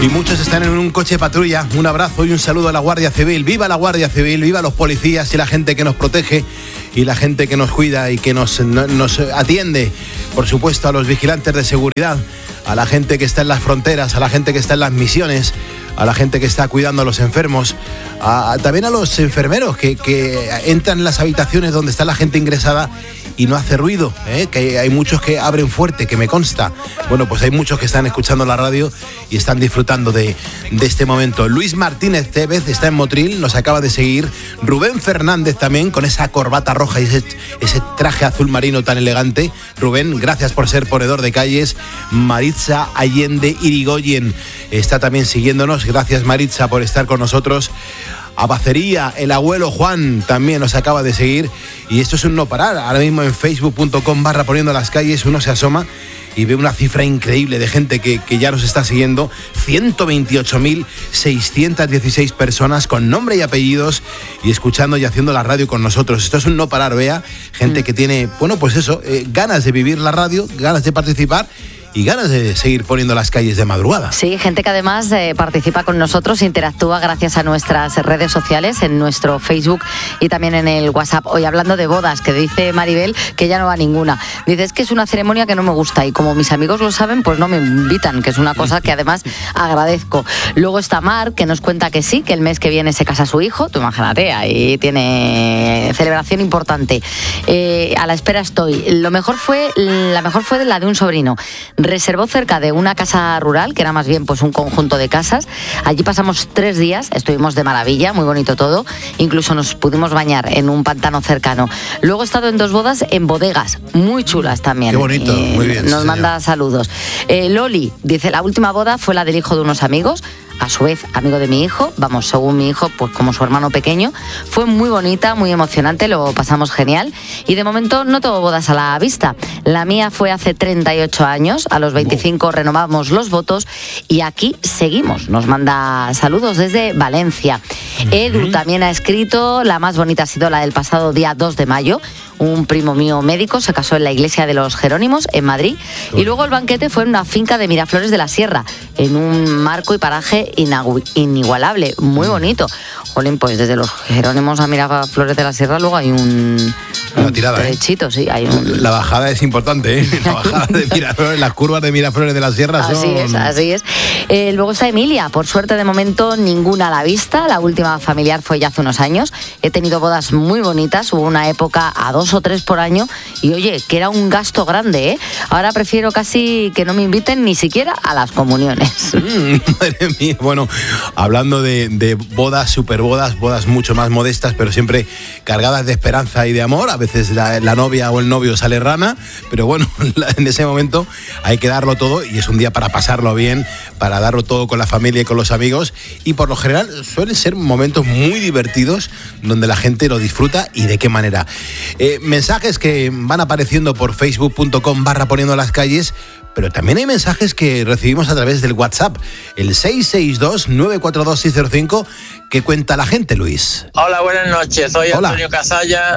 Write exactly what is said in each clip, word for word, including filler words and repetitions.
Y muchos están en un coche patrulla. Un abrazo y un saludo a la Guardia Civil. ¡Viva la Guardia Civil! ¡Viva los policías y la gente que nos protege y la gente que nos cuida y que nos, no, nos atiende! Por supuesto, a los vigilantes de seguridad, a la gente que está en las fronteras, a la gente que está en las misiones, a la gente que está cuidando a los enfermos, a, también a los enfermeros que, que entran en las habitaciones donde está la gente ingresada y no hace ruido, ¿eh? Que hay muchos que abren fuerte, que me consta. Bueno, pues hay muchos que están escuchando la radio y están disfrutando de, de este momento. Luis Martínez Tevez está en Motril, nos acaba de seguir. Rubén Fernández también, con esa corbata roja y ese, ese traje azul marino tan elegante. Rubén, gracias por ser ponedor de calles. Maritza Allende Irigoyen está también siguiéndonos. Gracias, Maritza, por estar con nosotros. A Bacería, el abuelo Juan también nos acaba de seguir. Y esto es un no parar. Ahora mismo en facebook punto com barra poniendo las calles uno se asoma y ve una cifra increíble de gente que, que ya nos está siguiendo. ciento veintiocho mil seiscientas dieciséis personas con nombre y apellidos y escuchando y haciendo la radio con nosotros. Esto es un no parar, vea. Gente mm. que tiene, bueno, pues eso, eh, ganas de vivir la radio, ganas de participar y ganas de seguir poniendo las calles de madrugada. Sí, gente que además eh, participa con nosotros, interactúa gracias a nuestras redes sociales, en nuestro Facebook y también en el WhatsApp. Hoy hablando de bodas, que dice Maribel que ya no va a ninguna. Dice, es que es una ceremonia que no me gusta y como mis amigos lo saben, pues no me invitan, que es una cosa que además agradezco. Luego está Mar, que nos cuenta que sí, que el mes que viene se casa su hijo. Tú imagínate, ahí tiene celebración importante. Eh, a la espera estoy. Lo mejor fue, la mejor fue la de un sobrino. Reservó cerca de una casa rural, que era más bien pues un conjunto de casas. Allí pasamos tres días, estuvimos de maravilla, muy bonito todo. Incluso nos pudimos bañar en un pantano cercano. Luego he estado en dos bodas en bodegas, muy chulas también. Qué bonito, eh, muy bien. Nos sí, manda señor. Saludos. Eh, Loli dice, la última boda fue la del hijo de unos amigos, a su vez amigo de mi hijo, vamos, según mi hijo, pues como su hermano pequeño. Fue muy bonita, muy emocionante, lo pasamos genial. Y de momento no tengo bodas a la vista. La mía fue hace treinta y ocho años, a los veinticinco renovamos los votos y aquí seguimos. Nos manda saludos desde Valencia. Edu también ha escrito, la más bonita ha sido la del pasado día dos de mayo. Un primo mío médico se casó en la iglesia de los Jerónimos en Madrid y luego el banquete fue en una finca de Miraflores de la Sierra, en un marco y paraje inagu- inigualable, muy bonito. Jolín, pues desde los Jerónimos a Miraflores de la Sierra luego hay un, una tirada, un trechito, ¿eh? sí, hay un... La bajada es importante, ¿eh? La bajada de Miraflores, las curvas de Miraflores de la Sierra son... Así es, así es. Eh, luego está Emilia, por suerte de momento ninguna a la vista, la última familiar fue ya hace unos años. He tenido bodas muy bonitas, hubo una época a dos o tres por año y oye, que era un gasto grande, ¿eh? Ahora prefiero casi que no me inviten ni siquiera a las comuniones. Mm, madre mía, bueno, hablando de, de bodas, superbodas, bodas mucho más modestas, pero siempre cargadas de esperanza y de amor. A veces la, la novia o el novio sale rana, pero bueno, en ese momento hay que darlo todo y es un día para pasarlo bien, para darlo todo con la familia y con los amigos y por lo general suelen ser momentos muy divertidos donde la gente lo disfruta y de qué manera. Eh, mensajes que van apareciendo por facebook punto com barra poniendo las calles, pero también hay mensajes que recibimos a través del WhatsApp, el seis seis dos nueve cuatro dos seis cero cinco. ¿Qué cuenta la gente, Luis? Hola, buenas noches. Soy Hola. Antonio Casalla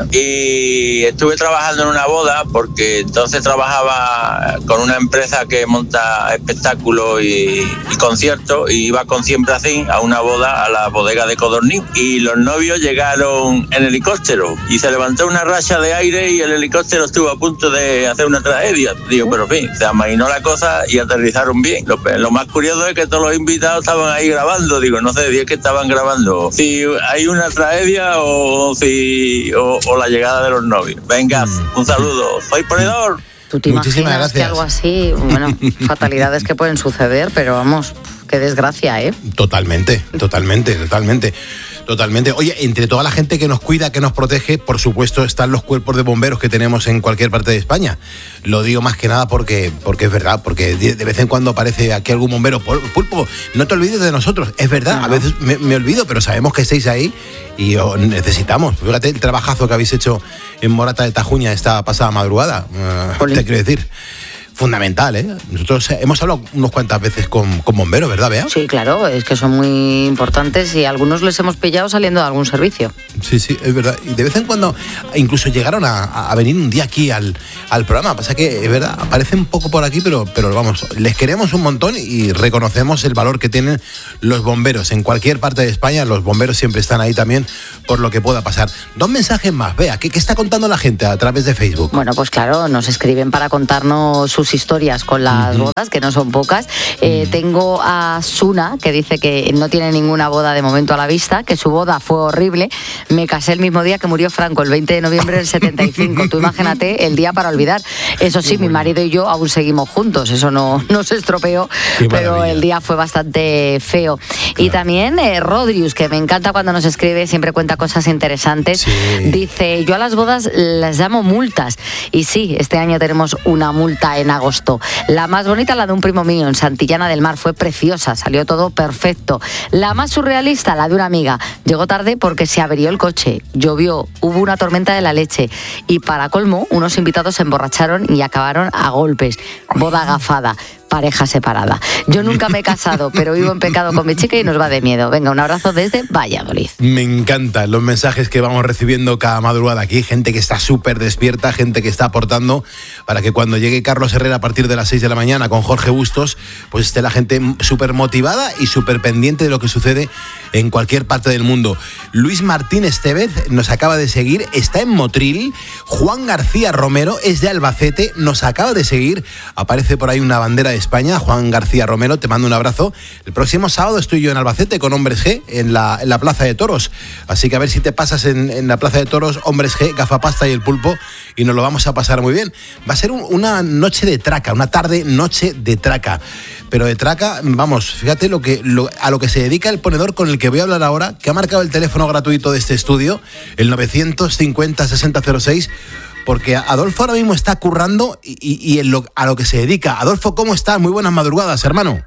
y estuve trabajando en una boda porque entonces trabajaba con una empresa que monta espectáculos y, y conciertos y iba con Siempre Así a una boda a la bodega de Codorniz y los novios llegaron en helicóptero y se levantó una racha de aire y el helicóptero estuvo a punto de hacer una tragedia. Digo, pero en fin, se amainó la cosa y aterrizaron bien. Lo, lo más curioso es que todos los invitados estaban ahí grabando. Digo, no sé si es que estaban grabando si hay una tragedia o si o, o la llegada de los novios. Venga, mm. un saludo. Soy ponedor. ¿Tú te Muchísimas imaginas gracias. que algo así, bueno, fatalidades que pueden suceder, pero vamos, qué desgracia, ¿eh? Totalmente, totalmente, totalmente. Totalmente. Oye, entre toda la gente que nos cuida, que nos protege, por supuesto están los cuerpos de bomberos que tenemos en cualquier parte de España. Lo digo más que nada porque, porque es verdad, porque de vez en cuando aparece aquí algún bombero. Pulpo, no te olvides de nosotros. Es verdad, no. a veces me, me olvido, pero sabemos que estáis ahí y os necesitamos. Fíjate el trabajazo que habéis hecho en Morata de Tajuña esta pasada madrugada. Uh, te quiero decir. fundamental, ¿eh? Nosotros hemos hablado unas cuantas veces con, con bomberos, ¿verdad, Bea? Sí, claro, es que son muy importantes y a algunos les hemos pillado saliendo de algún servicio. Sí, sí, es verdad. Y de vez en cuando incluso llegaron a, a venir un día aquí al, al programa. Pasa que, es verdad, aparecen un poco por aquí, pero, pero vamos, les queremos un montón y reconocemos el valor que tienen los bomberos. En cualquier parte de España, los bomberos siempre están ahí también por lo que pueda pasar. Dos mensajes más, Bea, ¿qué, qué está contando la gente a través de Facebook? Bueno, pues claro, nos escriben para contarnos sus historias con las uh-huh. bodas, que no son pocas. Eh, uh-huh. Tengo a Suna, que dice que no tiene ninguna boda de momento a la vista, que su boda fue horrible. Me casé el mismo día que murió Franco, el veinte de noviembre del setenta y cinco. Tú imagínate el día para olvidar. Eso sí, mi marido y yo aún seguimos juntos, eso no, no se estropeó, pero el día fue bastante feo. Claro. Y también eh, Rodrius, que me encanta cuando nos escribe, siempre cuenta cosas interesantes. Sí. Dice, yo a las bodas las llamo multas. Y sí, este año tenemos una multa en agosto. La más bonita, la de un primo mío en Santillana del Mar, fue preciosa, salió todo perfecto. La más surrealista, la de una amiga. Llegó tarde porque se averió el coche, llovió, hubo una tormenta de la leche y para colmo, unos invitados se emborracharon y acabaron a golpes. Boda agafada. Pareja separada. Yo nunca me he casado, pero vivo en pecado con mi chica y nos va de miedo. Venga, un abrazo desde Valladolid. Me encantan los mensajes que vamos recibiendo cada madrugada aquí. Gente que está súper despierta, gente que está aportando para que cuando llegue Carlos Herrera a partir de las seis de la mañana con Jorge Bustos, pues esté la gente súper motivada y súper pendiente de lo que sucede en cualquier parte del mundo. Luis Martín Estevez nos acaba de seguir, está en Motril. Juan García Romero es de Albacete, nos acaba de seguir. Aparece por ahí una bandera de España. Juan García Romero, te mando un abrazo. El próximo sábado estoy yo en Albacete con Hombres G en la, en la Plaza de Toros, así que a ver si te pasas en, en la Plaza de Toros, Hombres G, Gafapasta y el Pulpo, y nos lo vamos a pasar muy bien. Va a ser un, una noche de traca, una tarde noche de traca, pero de traca, vamos, fíjate lo que lo, a lo que se dedica el ponedor con el que voy a hablar ahora, que ha marcado el teléfono gratuito de este estudio, el novecientos cincuenta sesenta cero seis, porque Adolfo ahora mismo está currando y, y, y en lo, a lo que se dedica. Adolfo, ¿cómo estás? Muy buenas madrugadas, hermano.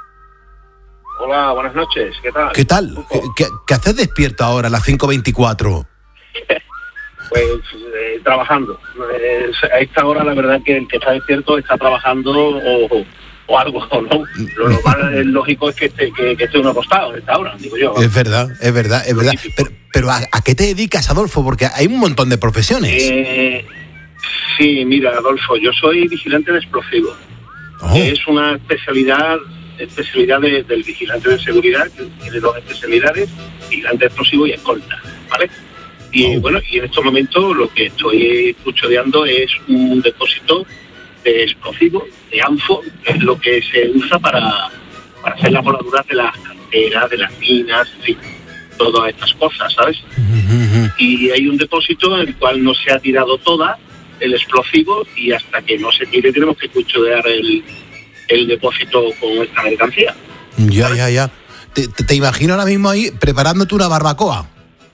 Hola, buenas noches, ¿qué tal? ¿Qué tal? ¿Qué, qué haces despierto ahora a las cinco veinticuatro? Pues eh, trabajando. Eh, a esta hora la verdad que el que está despierto está trabajando o, o algo, ¿no? Lo normal, es lógico es que esté, que, que esté uno acostado a esta hora, digo yo. Es verdad, es verdad, es verdad. Pero, pero ¿a, ¿a qué te dedicas, Adolfo? Porque hay un montón de profesiones. Eh, sí, mira, Adolfo, yo soy vigilante de explosivos. Oh. Es una especialidad especialidad de, del vigilante de seguridad, que tiene dos especialidades, vigilante de explosivos y escolta, ¿vale? Y oh. bueno, y en estos momentos lo que estoy custodiando es un depósito de explosivos, de ANFO, que es lo que se usa para, para hacer las voladuras de las canteras, de las minas, en fin, todas estas cosas, ¿sabes? Uh-huh. Y hay un depósito en el cual no se ha tirado toda el explosivo y hasta que no se tire tenemos que custodiar el, el depósito con esta mercancía. Ya, ¿sabes? ya, ya. Te, te, te imagino ahora mismo ahí preparándote una barbacoa.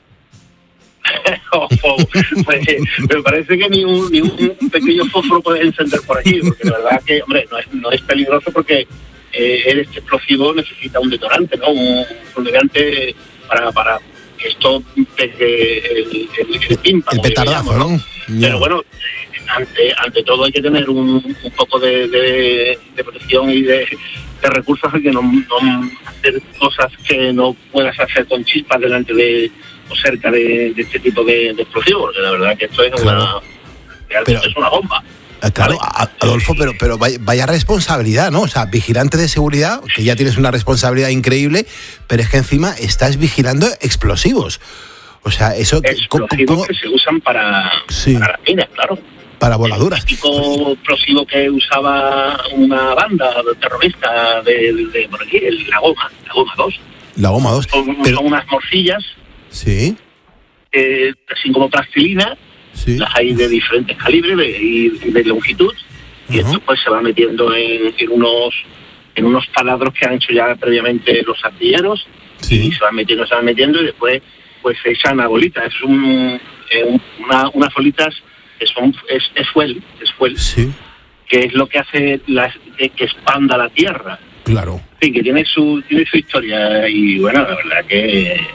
oh, oh, pues, me parece que ni un, ni un pequeño fósforo puedes encender por allí, porque la verdad que, hombre, no es, no es peligroso porque eh, este explosivo necesita un detonante, ¿no? Un, un detonante para, para que esto pegue el, el, el tímpano. El petardazo, ¿no? ¿no? Pero bueno, ante, ante todo hay que tener un, un poco de, de, de protección y de, de recursos, que no, no hacer cosas que no puedas hacer con chispas delante de o cerca de, de este tipo de, de explosivos, porque la verdad que esto es claro. una pero, es una bomba. Claro, ¿vale? Adolfo, pero, pero vaya, vaya responsabilidad, ¿no? O sea, vigilante de seguridad, que ya tienes una responsabilidad increíble, pero es que encima estás vigilando explosivos. O sea, eso... Explosivos ¿cómo? Que se usan para, sí. para las minas, claro. Para voladuras. El típico explosivo que usaba una banda terrorista de, de, de por aquí, el, la goma, la goma dos. La goma dos. Son, pero... son unas morcillas. Sí. Eh, así como plastilina, sí. Las hay de diferentes calibres de, y de longitud, uh-huh. Y esto pues se va metiendo en, en unos en unos taladros que han hecho ya previamente los artilleros, sí. Y se van metiendo, se van metiendo y después pues se echan a bolitas. Es un, eh, una, unas bolitas que son es, es fuel, es fuel, sí. Que es lo que hace la, que, que expanda la tierra. Claro. Sí, que tiene su tiene su historia y bueno, la verdad que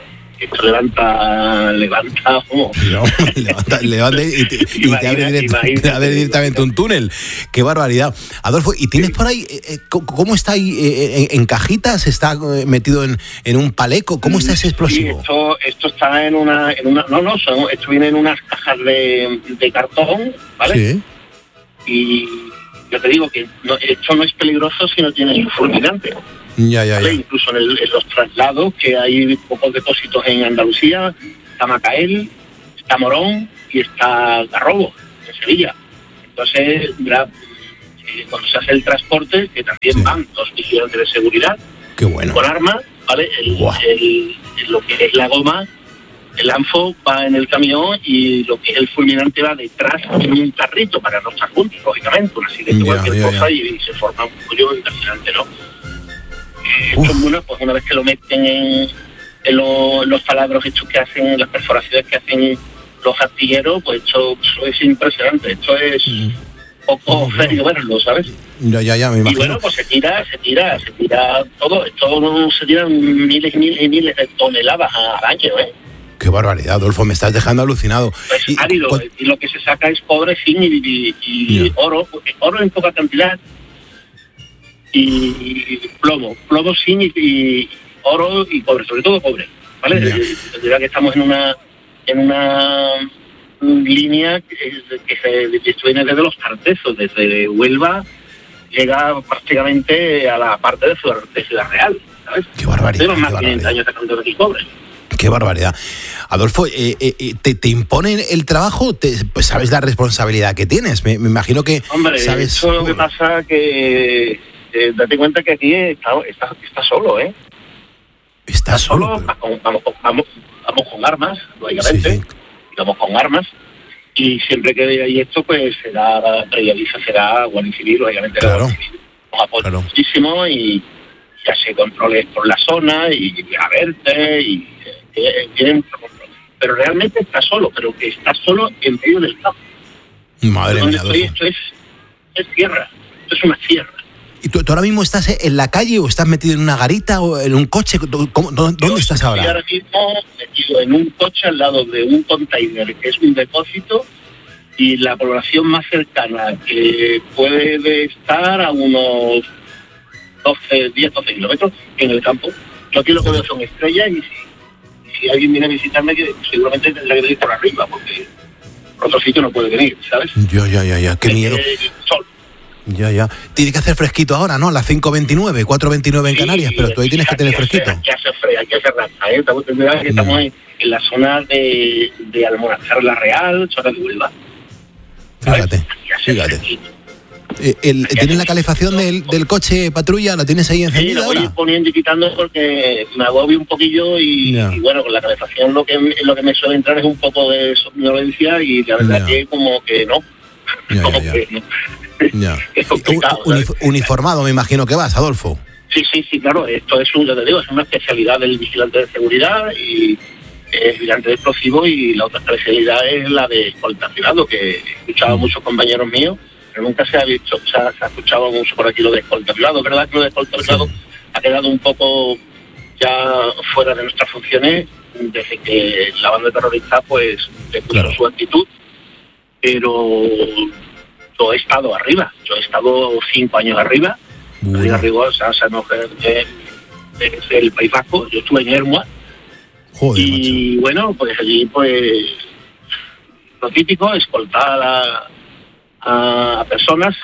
esto levanta, levanta, oh. no, levanta, levanta y te, y imagina, te abre, direct, te abre directamente un túnel. Qué barbaridad. Adolfo, ¿y tienes por ahí, eh, cómo está ahí, eh, en, en cajitas? ¿Está metido en, en un paleco? ¿Cómo está ese explosivo? Sí, esto, esto está en una, en una, no, no, son, esto viene en unas cajas de, de cartón, ¿vale? Sí. Y yo te digo que no, esto no es peligroso si no tiene fulminante. Ya, ya, ya. ¿Vale? Incluso en, el, en los traslados, que hay pocos depósitos en Andalucía, está Macael, está Morón y está Garrobo, en Sevilla. Entonces, mira, cuando se hace el transporte, que también sí. van dos vigilantes de seguridad, qué bueno, con armas, ¿vale? El, wow. el, el, lo que es la goma, el ANFO va en el camión y lo que es el fulminante va detrás en un carrito para no estar juntos, lógicamente, una accidente o cualquier ya, cosa ya. Y, y se forma un pollo impresionante, ¿no? Eh, una, pues una vez que lo meten en, en, lo, en los taladros estos que hacen, las perforaciones que hacen los artilleros, pues esto, esto es impresionante, esto es mm. poco mm. serio verlo, ¿sabes? Ya, ya, ya, me imagino. Y bueno, pues se tira, se tira, se tira todo, esto se tiran miles y miles y miles de toneladas al año, ¿eh? Qué barbaridad, Adolfo, me estás dejando alucinado. Es y, árido, ¿cu- y lo que se saca es cobre, zinc y, y, y yeah. oro, porque oro en poca cantidad, y plomo, plomo, zinc y, y oro y cobre, sobre todo cobre, ¿vale? Yeah. Dirá que estamos en una en una línea que, que se esto viene desde los Tartezos, desde Huelva, llega prácticamente a la parte de Ciudad, de Ciudad Real, ¿sabes? Qué barbaridad. Tenemos más de quinientos años sacando de aquí cobre. Qué barbaridad. Adolfo, eh, eh, ¿te, ¿te imponen el trabajo? Te, pues sabes la responsabilidad que tienes. Me, me imagino que Hombre, sabes... eso lo que pasa que... Eh, date cuenta que aquí está, está, está solo, ¿eh? Está, está solo. solo pero... vamos, vamos, vamos con armas, lógicamente. Sí, sí. Vamos con armas. Y siempre que hay esto, pues será prevializa, será Guardia Civil, lógicamente. Claro. Guardia Civil. Nos apoya claro. muchísimo y ya se controles por la zona y a verte y eh, tiene mucho control. Pero realmente está solo, pero que está solo en medio del campo. Madre mía, estoy, esto es, es tierra, esto es una sierra. ¿Y tú, tú ahora mismo estás en la calle o estás metido en una garita o en un coche? ¿Cómo, ¿Dónde Yo estás ahora? Estoy ahora mismo metido en un coche al lado de un container que es un depósito y la población más cercana que puede estar a unos doce, diez, doce kilómetros en el campo. Yo aquí lo que veo son estrellas y si, si alguien viene a visitarme, que seguramente tendrá que venir por arriba porque por otro sitio no puede venir, ¿sabes? Ya, ya, ya, ya, qué eh, miedo. Eh, sol. Ya, ya. Tiene que hacer fresquito ahora, ¿no? A las cinco veintinueve, cuatro veintinueve en sí, Canarias, pero tú ahí tienes que tener fresquito. Hay que hacer fresco, hay que hacer raza, ¿eh? Estamos, que estamos en, en la zona de, de Almonajar la Real, zona de Huelva. Fíjate, fíjate. Eh, el, ¿Tienes la calefacción del, del coche patrulla? ¿La tienes ahí encendida? Sí, la voy ahora? poniendo y quitando porque me agobio un poquillo y, yeah. y bueno, con la calefacción lo que, lo que me suele entrar es un poco de somnolencia y la verdad yeah. que como que no. Yeah, como yeah, que yeah. no. Yeah. Es complicado. Unif- uniformado me imagino que vas, Adolfo. Sí, sí, sí, claro. Esto es un, ya te digo, es una especialidad del vigilante de seguridad y es vigilante de explosivos y la otra especialidad es la de escolta privado, que he escuchado a muchos compañeros míos, pero nunca se ha visto, se ha, se ha escuchado mucho por aquí lo de escolta privado. Es verdad que lo de escolta privado sí. ha quedado un poco ya fuera de nuestras funciones desde que la banda terrorista pues le puso claro. su actitud, pero yo he estado arriba, yo he estado cinco años arriba, bueno. arriba, o sea, o sea no, de, de, de el País Vasco, yo estuve en Hermua. Joder, y macho. Bueno, pues allí pues lo típico, escoltar a, la, a, a personas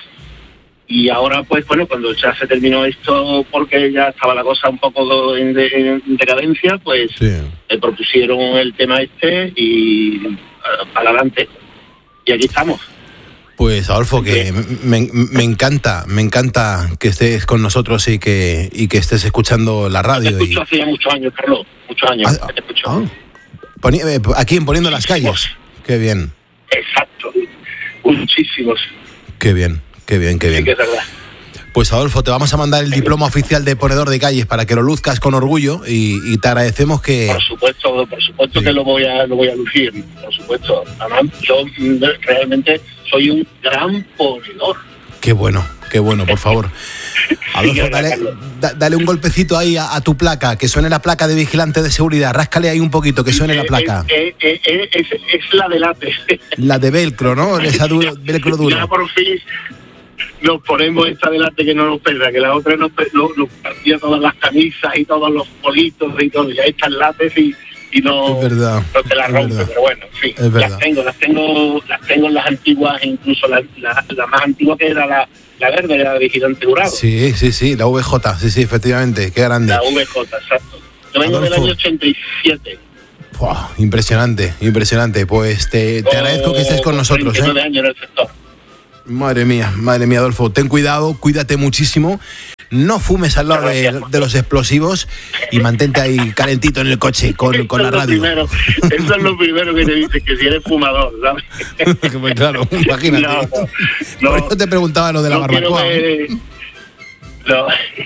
y ahora pues bueno, cuando ya se terminó esto porque ya estaba la cosa un poco en, de, en decadencia, pues sí. me propusieron el tema este y para adelante y aquí estamos. Pues Adolfo, que me, me encanta, me encanta que estés con nosotros y que y que estés escuchando la radio. Te escucho y... hace ya muchos años, Carlos, muchos años. Ah, te escucho. Ah, Poni- aquí en Poniendo las Calles. Qué bien. Exacto, muchísimos. Qué bien, qué bien, qué bien. Sí, que es verdad. Pues Adolfo, te vamos a mandar el diploma oficial de ponedor de calles para que lo luzcas con orgullo y, y te agradecemos que... Por supuesto, por supuesto sí. que lo voy a lo voy a lucir, por supuesto. Además, yo realmente soy un gran ponedor. Qué bueno, qué bueno, por favor. Adolfo, dale, da, dale un golpecito ahí a, a tu placa, que suene la placa de vigilante de seguridad. Ráscale ahí un poquito, que suene la placa. Eh, eh, eh, es, es la de látex. La de velcro, ¿no? Esa duro, velcro duro. Ya por fin nos ponemos esta de látex que no nos pesa, que la otra nos, nos, nos partía todas las camisas y todos los politos y todo. Ya está el látex y, y no, es verdad, no te la rompe, pero bueno, en fin. Es verdad. Las tengo, las tengo, las tengo en las antiguas, incluso la, la, la más antigua que era la, la verde, la de vigilante jurado. Sí, sí, sí, la V J, sí, sí, efectivamente, qué grande. La V J, exacto. Yo vengo Adolfo. del año ochenta y siete. Wow, impresionante, impresionante. Pues te, te agradezco que estés con nosotros, treinta y nueve ¿eh? años en el sector. Madre mía, madre mía, Adolfo, ten cuidado, cuídate muchísimo. No fumes al lado de, de los explosivos y mantente ahí calentito en el coche con, con la radio. Primero, eso es lo primero que te dicen, que si eres fumador, ¿sabes? Pues claro, imagínate. No, no, Por eso te preguntaba lo de la no barbacoa. Quiero ver, no,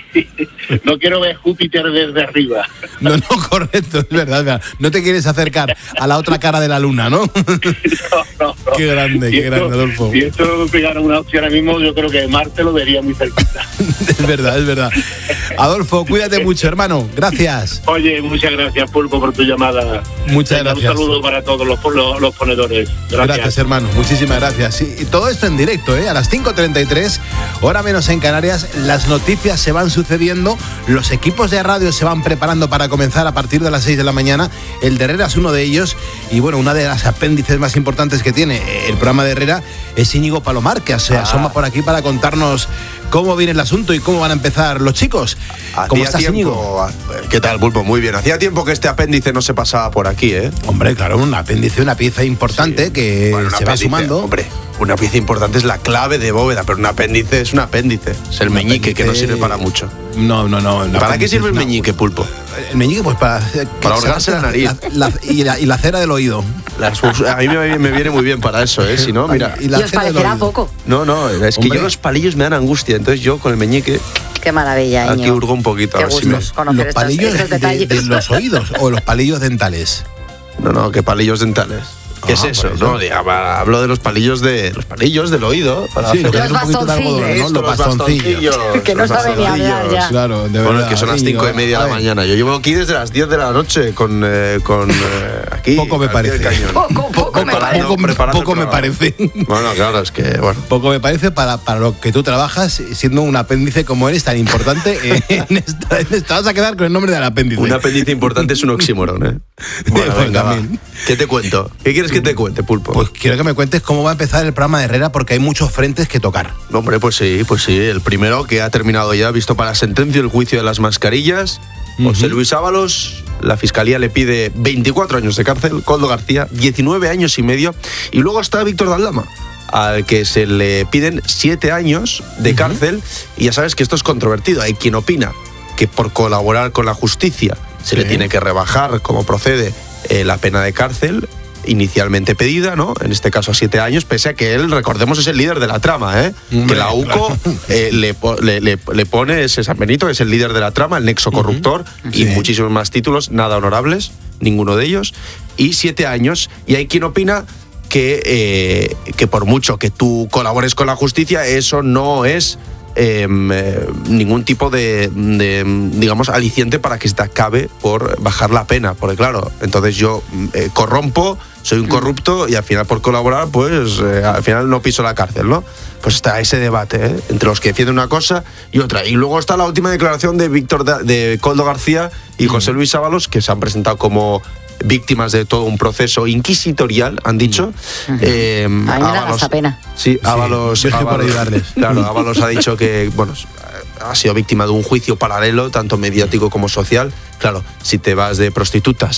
no quiero ver Júpiter desde arriba. No, no, correcto, es verdad, es verdad. No te quieres acercar a la otra cara de la luna, ¿no? No, no, no. Qué grande, Si qué esto, grande, Adolfo. Si esto me pegara una opción ahora mismo, yo creo que Marte lo vería muy cerquita. Es verdad, es verdad. Adolfo, cuídate mucho, hermano. Gracias. Oye, muchas gracias, Pulpo, por tu llamada. Muchas Venga, gracias. Un saludo para todos los, los, los ponedores. Gracias. Gracias, hermano. Muchísimas gracias. Sí, y todo esto en directo, ¿eh? A las cinco treinta y tres, hora menos en Canarias, las noticias se van sucediendo, los equipos de radio se van preparando para comenzar a partir de las seis de la mañana. El de Herrera es uno de ellos y, bueno, una de las apéndices más importantes que tiene el programa de Herrera es Íñigo Palomar, que se asoma por aquí para contarnos cómo viene el asunto y cómo van a empezar los chicos. ¿Cómo Hacía estás, tiempo, Íñigo? ¿Qué tal, Pulpo? Muy bien. Hacía tiempo que este apéndice no se pasaba por aquí, ¿eh? Hombre, claro, un apéndice, una pieza importante Sí. que Bueno, un se va apéndice, sumando. Hombre, una pieza importante es la clave de bóveda, pero un apéndice es un apéndice. Es el Un meñique, que no apéndice- sirve para mucho. No, no, no. el ¿Para qué apéndice sirve es el una- meñique, Pulpo? El meñique, pues para... que Para se ahorgarse la hace nariz. la- y, la, y la cera del oído. Las- a mí me, me viene muy bien para eso, ¿eh? Si no, mira. Y la Y os cera del parecerá oído. poco. No, no, es que Hombre. yo los palillos me dan angustia, entonces yo con el meñique Qué maravilla, aquí Íñigo. hurgo un poquito. Qué A ver si gustos me... conocer Los estos, palillos estos de, detalles. de los oídos o los palillos dentales. No, no, que palillos dentales. ¿Qué Ah, es eso? por eso. No, diga, va, hablo de los palillos de los palillos del oído. Para Sí, lo que Los es un poquito de algodón, ¿no? bastoncillos. Los bastoncillos. Que no los sabe ni hablar bastoncillos. ya. Claro, de Bueno, verdad. que son las Íñigo, cinco y media de a la ver, mañana. Yo llevo aquí desde las diez de la noche con, eh, con eh, aquí. Poco me al pie del parece. cañón. Poco, poco me Preparando- parece. Poco, preparando poco el me programa. parece. Bueno, claro, es que, bueno. Poco me parece para, para lo que tú trabajas, siendo un apéndice como eres tan importante. eh, en esta, en esta- vas a quedar con el nombre del apéndice. Un apéndice importante es un oxímoron, ¿eh? Bueno, Pues venga, va. también. ¿Qué te cuento? ¿Qué quieres que te cuente, Pulpo? Pues quiero que me cuentes cómo va a empezar el programa de Herrera, porque hay muchos frentes que tocar. Hombre, pues sí, pues sí. El primero que ha terminado ya, visto para sentencia el juicio de las mascarillas. José Luis Ábalos, la fiscalía le pide veinticuatro años de cárcel, Coldo García diecinueve años y medio, y luego está Víctor Daldama, al que se le piden siete años de cárcel, y ya sabes que esto es controvertido. Hay quien opina que por colaborar con la justicia se Sí. le tiene que rebajar, como procede, eh, la pena de cárcel inicialmente pedida, ¿no? En este caso a siete años, pese a que él, recordemos, es el líder de la trama, ¿eh? Hombre, que la UCO eh, le, po- le, le- le pone ese San Benito, que es el líder de la trama, el nexo corruptor, y Sí. muchísimos más títulos, nada honorables, ninguno de ellos, y siete años. Y hay quien opina que, eh, que por mucho que tú colabores con la justicia, eso no es eh, eh, ningún tipo de, de, digamos, aliciente para que se te acabe por bajar la pena. Porque claro, entonces yo eh, corrompo, soy un corrupto y al final por colaborar, pues eh, al final no piso la cárcel, ¿no? Pues está ese debate, ¿eh? Entre los que defienden una cosa y otra. Y luego está la última declaración de Víctor da- de Coldo García y José Luis Ábalos, que se han presentado como víctimas de todo un proceso inquisitorial, han dicho. Eh, A mí me da Ábalos- hasta pena. Sí, Ábalos, yo estoy por Ábalos- ayudarles. Claro, Ábalos ha dicho que, bueno, ha sido víctima de un juicio paralelo, tanto mediático como social. Claro, si te vas de prostitutas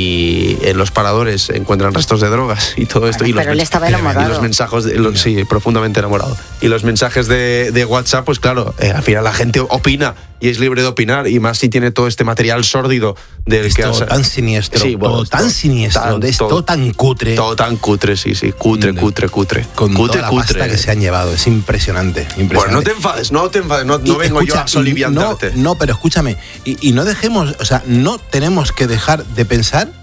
y en los paradores encuentran restos de drogas y todo esto. Bueno, y los pero él mens- estaba y enamorado. los mensajes, de, los- sí, profundamente enamorado. Y los mensajes de, de WhatsApp, pues claro, eh, al final la gente opina y es libre de opinar, y más si tiene todo este material sórdido del Es que todo ha- tan siniestro, Sí, bueno, todo tan todo- siniestro, tan- es todo- todo tan cutre. Todo tan cutre, sí, sí, cutre, Mm, cutre, cutre. Con cutre, toda la cutre. pasta que se han llevado, es impresionante, impresionante. Bueno, no te enfades, no te enfades, no, no Y vengo yo escucha, a soliviantarte. No, no, pero escúchame, y, y no dejemos, o sea, no tenemos que dejar de pensar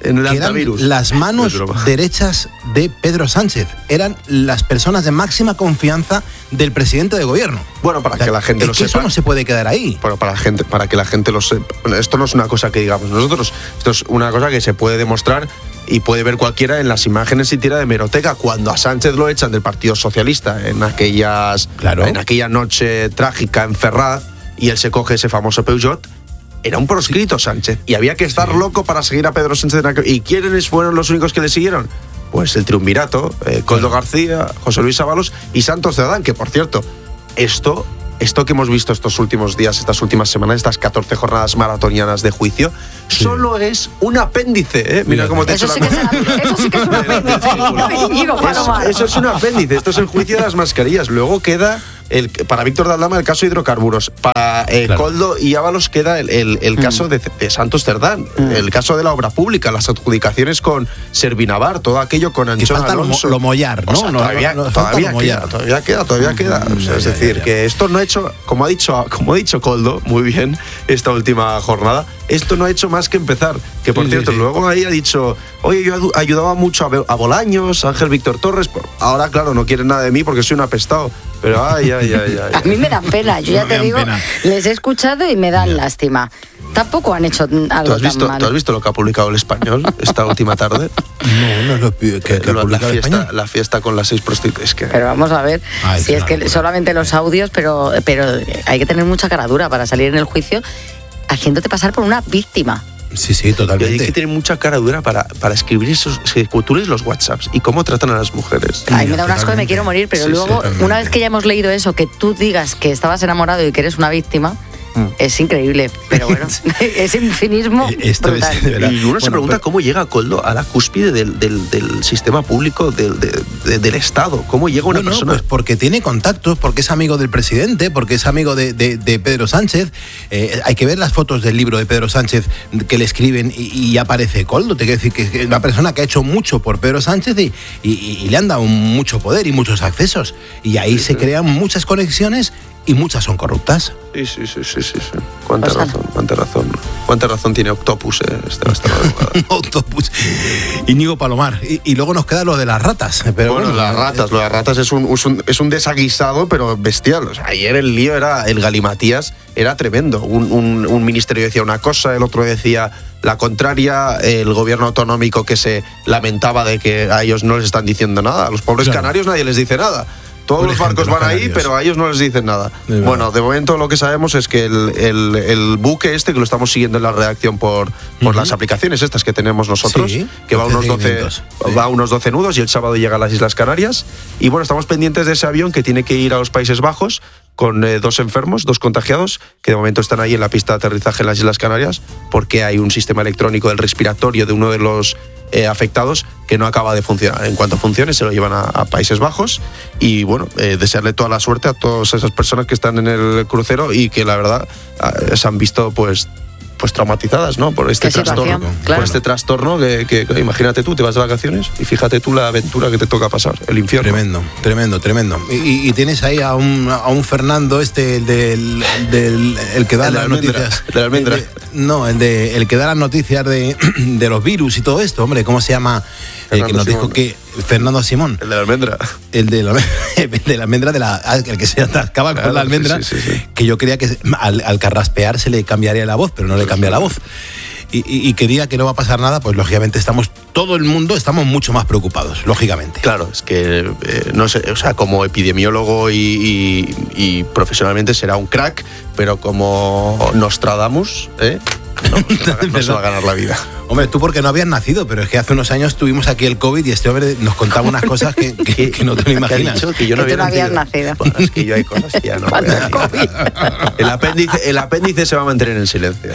en el que eran antivirus. las manos derechas de Pedro Sánchez. Eran las personas de máxima confianza del presidente de gobierno. Bueno, para O sea, que la gente es lo que sepa. Eso no se puede quedar ahí. Bueno, para la gente, para que la gente lo sepa. Esto no es una cosa que digamos nosotros. Esto es una cosa que se puede demostrar y puede ver cualquiera en las imágenes siquiera de hemeroteca. Cuando a Sánchez lo echan del Partido Socialista en aquellas, Claro. en aquella noche trágica en Ferraz y él se coge ese famoso Peugeot. Era un proscrito Sánchez y había que estar Sí. loco para seguir a Pedro Sánchez. En aquel- ¿Y quiénes fueron los únicos que le siguieron? Pues el triunvirato, eh, Coldo García, José Luis Ábalos y Santos Cerdán, que por cierto, esto, esto que hemos visto estos últimos días, estas últimas semanas, estas catorce jornadas maratonianas de juicio, Sí. solo es un apéndice. ¿eh? Mira Mira, cómo te he Eso hecho sí la que es, eso sí que es un apéndice. Íñigo Palomar. eso, eso es un apéndice, esto es el juicio de las mascarillas. Luego queda, el, para Víctor de Aldama, el caso de hidrocarburos. Para eh, Claro. Coldo y Ábalos queda el, el- el caso de, de Santos Cerdán, el caso de la obra pública, las adjudicaciones con Servinavar, todo aquello con Que Anchón falta lo, mo- Alonso. lo mollar, ¿no? O sea, No, todavía, no, no, falta todavía lo queda, mollar. todavía queda, todavía queda. O sea, Ya, es ya, decir, ya. que esto no ha hecho, como ha dicho, como ha dicho Coldo, muy bien, esta última jornada, esto no ha hecho más que empezar. Que por Sí, sí, cierto, sí. luego ahí ha dicho, oye, yo adu- ayudaba mucho a, Be- a Bolaños, a Ángel Víctor Torres. por- Ahora, claro, no quieren nada de mí porque soy un apestado. Pero ay, ay, ay, ay. A mí me dan pena, yo ya Me te dan digo, pena. les he escuchado y me dan lástima. Tampoco han hecho ¿Tú algo has, visto, tan ¿Tú has mal. visto lo que ha publicado el Español esta última tarde? No, no es lo que, que Lo- la, publica el fiesta, Español. la fiesta con las seis prostitutas. Es que, Pero vamos a ver, Ay, si es es una que locura. solamente los audios, pero, pero hay que tener mucha cara dura para salir en el juicio haciéndote pasar por una víctima. Sí, sí, y hay totalmente. que tener mucha cara dura para, para escribir esos. Es que tú lees los WhatsApps y cómo tratan a las mujeres. A mí me da un asco y me totalmente. quiero morir, pero Sí, sí, luego, totalmente. una vez que ya hemos leído eso, que tú digas que estabas enamorado y que eres una víctima, Mm. es increíble. Pero bueno, es un cinismo Esto es brutal. de verdad. Y uno se Bueno, pregunta pero- cómo llega Coldo a la cúspide del, del- del sistema público del, de- de- del Estado. ¿Cómo llega una Bueno, persona? pues porque tiene contactos, porque es amigo del presidente, porque es amigo de, de- de Pedro Sánchez. Eh, hay que ver las fotos del libro de Pedro Sánchez que le escriben y, y aparece Coldo. Te quiero decir que es una persona que ha hecho mucho por Pedro Sánchez y, y- y le han dado mucho poder y muchos accesos. Y ahí se crean muchas conexiones y muchas son corruptas. Sí, sí, sí, sí, sí. sí. Cuánta Pues, razón, cuánta razón. Cuánta razón tiene Octopus, eh, este, esta madrugada. Autobús. Íñigo Palomar. Y, y luego nos queda lo de las ratas. Pero bueno, bueno, las ratas, lo de las ratas es un, es un, es un desaguisado, pero bestial. O sea, ayer el lío era, el galimatías era tremendo. Un, un- un ministerio decía una cosa, el otro decía la contraria, el gobierno autonómico que se lamentaba de que a ellos no les están diciendo nada. A los pobres Claro. canarios nadie les dice nada. Todos Pobre los barcos gente, los van ahí, canarios. pero a ellos no les dicen nada. De verdad. Bueno, de momento lo que sabemos es que el, el- el buque este, que lo estamos siguiendo en la redacción por, por Ujú. las aplicaciones estas que tenemos nosotros, Sí, que va a hace unos doce, seguimientos, sí. va a unos doce nudos y el sábado llega a las Islas Canarias. Y bueno, estamos pendientes de ese avión que tiene que ir a los Países Bajos con eh, dos enfermos, dos contagiados, que de momento están ahí en la pista de aterrizaje en las Islas Canarias, porque hay un sistema electrónico del respiratorio de uno de los eh, afectados que no acaba de funcionar. En cuanto funcione, se lo llevan a, a Países Bajos. Y bueno, eh, desearle toda la suerte a todas esas personas que están en el crucero y que la verdad eh, se han visto pues pues traumatizadas, ¿no? Por este Qué situación, trastorno, claro. por este trastorno que, que- que imagínate tú, te vas de vacaciones y fíjate tú la aventura que te toca pasar, el infierno. Tremendo, tremendo, tremendo. Y, y- y tienes ahí a un, a un Fernando, este, el del, del- el que da El de las la almendra, noticias. el de la almendra. El de- no, el de el que da las noticias de, de los virus y todo esto, hombre, ¿cómo se llama? El que Fernando nos dijo Simón. que Fernando Simón, El de la almendra. el de la, de la almendra de la ah, el que se atascaba Claro, con la sí, almendra, sí, sí, sí. que yo creía que al, al carraspear se le cambiaría la voz, pero no le cambia la voz. Y, y, y que diga que no va a pasar nada, pues lógicamente estamos, todo el mundo estamos mucho más preocupados, lógicamente. Claro, es que eh, no sé, o sea, como epidemiólogo y, y- y profesionalmente será un crack, pero como Nostradamus, ¿eh? No, no se va a- no se va a ganar la vida. Hombre, tú porque no habías nacido, pero es que hace unos años tuvimos aquí el COVID y este hombre nos contaba unas cosas que, que- que no te lo ¿Qué ha imaginas. dicho? Que yo no Que tú había no habías nacido. Bueno, es que yo hay cosas que ya no. Cuando voy a el decir. COVID. El apéndice, el apéndice se va a mantener en silencio.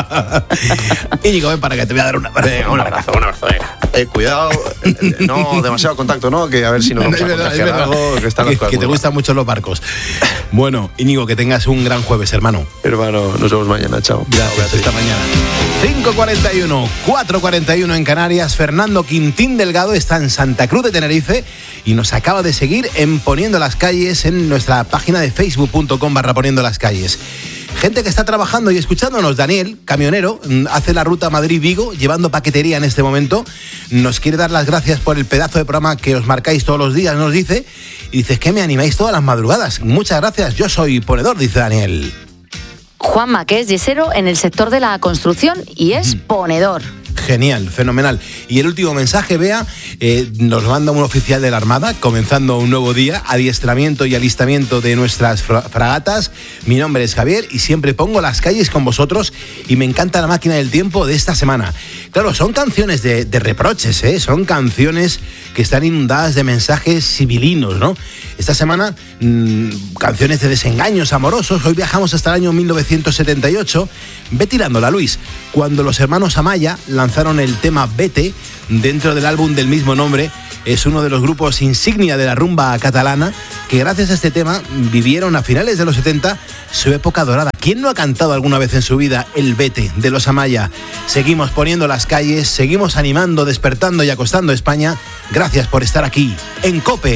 Íñigo, ven para que te voy a dar un abrazo. Venga, un abrazo, un abrazo. venga. Eh, cuidado, eh, no demasiado contacto, ¿no? Que a ver si nos vamos Es a verdad, es contagiar verdad. algo, que están las Que- cosas que te muy gustan mucho los barcos. Bueno, Íñigo, que tengas un gran jueves, hermano. mal. Hermano, nos vemos mañana, chao. Gracias, esta mañana. cinco cuarenta y uno, cuatro cuarenta y uno en Canarias. Fernando Quintín Delgado está en Santa Cruz de Tenerife y nos acaba de seguir en Poniendo las Calles en nuestra página de facebook punto com barra Poniendo las Calles. Gente que está trabajando y escuchándonos. Daniel, camionero, hace la ruta Madrid-Vigo, llevando paquetería en este momento. Nos quiere dar las gracias por el pedazo de programa que os marcáis todos los días, nos dice. Y dice, es que me animáis todas las madrugadas. Muchas gracias, yo soy ponedor, dice Daniel. Juanma, que es yesero en el sector de la construcción y es ponedor. Genial, fenomenal. Y el último mensaje, Bea, eh, nos manda un oficial de la Armada, comenzando un nuevo día, adiestramiento y alistamiento de nuestras fra- fragatas. Mi nombre es Javier y siempre pongo las calles con vosotros y me encanta la máquina del tiempo de esta semana. Claro, son canciones de, de reproches, ¿eh? Son canciones que están inundadas de mensajes civilinos, ¿no? Esta semana, mmm, canciones de desengaños amorosos. Hoy viajamos hasta el año mil novecientos setenta y ocho. Ve tirándola, Luis, cuando los hermanos Amaya lanzaron el tema Vete dentro del álbum del mismo nombre. Es uno de los grupos insignia de la rumba catalana que gracias a este tema vivieron a finales de los setenta su época dorada. ¿Quién no ha cantado alguna vez en su vida el Vete de los Amaya? Seguimos poniendo las calles, seguimos animando, despertando y acostando a España. Gracias por estar aquí en COPE.